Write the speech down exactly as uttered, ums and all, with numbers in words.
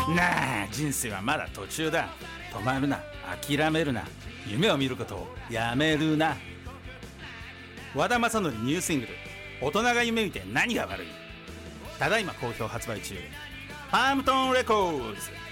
なあ、人生はまだ途中だ。止まるな、諦めるな、夢を見ることをやめるな。和田正則ニューシングル大人が夢見て何が悪い、ただいま好評発売中。パームトンレコーズ。